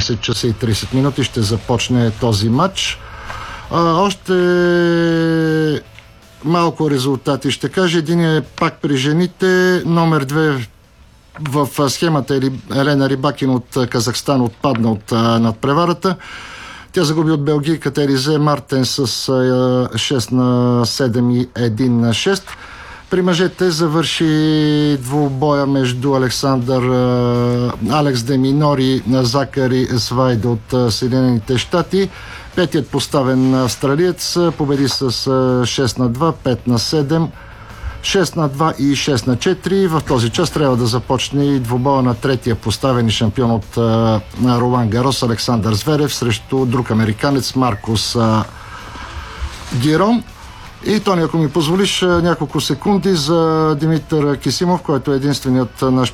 19 часа и 30 минути ще започне този матч. Още малко резултати ще кажа. Един е пак при жените. Номер 2 в схемата Елена Рибакин от Казахстан отпадна от надпреварата. Тя загуби от белгийката Елизе Мартен с 6-7 и 1-6. При мъжете завърши двубоя между Алекс Деминор и Закари Свайд от Съединените щати. Петият поставен австралиец победи с 6-2, 5-7, 6-2 и 6-4. В този час трябва да започне и двубоя на третия поставен шампион от Ролан Гарос Александър Зверев срещу друг американец Маркус Гирон. И, Тони, ако ми позволиш няколко секунди за Димитър Кисимов, който е единственият наш